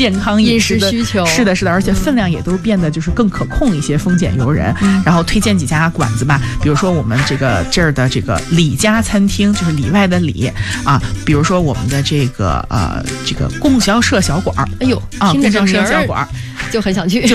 健康饮食的需求。 是的，而且分量也都变得就是更可控一些，丰俭由人。然后推荐几家馆子吧，比如说我们这儿的这个李家餐厅，就是里外的里啊，比如说我们的这个供销社小馆， 哎呦，听着这名儿就很想去。